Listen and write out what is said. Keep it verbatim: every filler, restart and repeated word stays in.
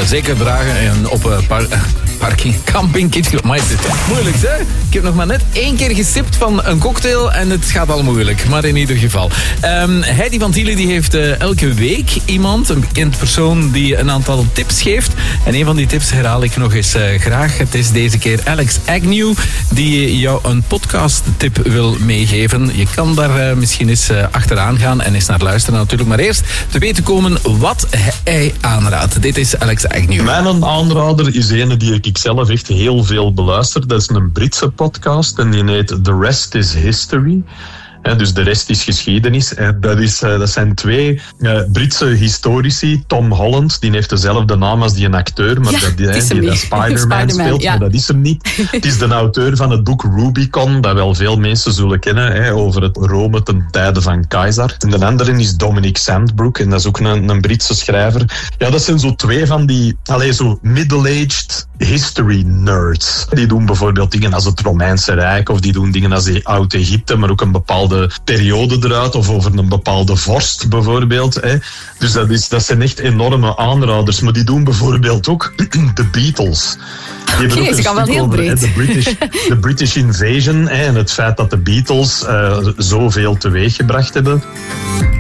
zeker dragen en op uh, par- uh, parking, camping, kit. Maar het is moeilijk, hè? Ik heb nog maar net één keer gesipt van een cocktail en het gaat al moeilijk. Maar in ieder geval. Um, Heidi van Thiele die heeft uh, elke week iemand, een bekend persoon, die een aantal tips geeft. En een van die tips herhaal ik nog eens uh, graag. Het is deze keer Alex Agnew die jou een podcast tip wil meegeven. Je kan daar uh, misschien eens uh, achteraan gaan en eens naar luisteren natuurlijk. Maar eerst te weten komen wat hij aanraadt. Dit is Alex Agnew. Mijn aanrader is een die ik zelf echt heel veel beluister. Dat is een Britse podcast en die heet The Rest is History. He, dus de rest is geschiedenis. En dat, is, uh, dat zijn twee uh, Britse historici. Tom Holland, die heeft dezelfde naam als die een acteur, maar ja, dat, die, die, die dat Spider-Man, Spider-Man speelt, ja. Maar dat is hem niet. Het is de auteur van het boek Rubicon, dat wel veel mensen zullen kennen, he, over het Rome ten tijde van Keizer. En de andere is Dominic Sandbrook, en dat is ook een, een Britse schrijver. Ja, dat zijn zo twee van die, allez, zo middle-aged history nerds. Die doen bijvoorbeeld dingen als het Romeinse Rijk, of die doen dingen als die Oud-Egypte, maar ook een bepaalde periode eruit, of over een bepaalde vorst bijvoorbeeld. Hè. Dus dat, is, dat zijn echt enorme aanraders. Maar die doen bijvoorbeeld ook de Beatles. Die Oké, okay, ze gaan wel heel over, breed. Hè, de, British, de British Invasion hè, en het feit dat de Beatles uh, zoveel teweeg gebracht hebben.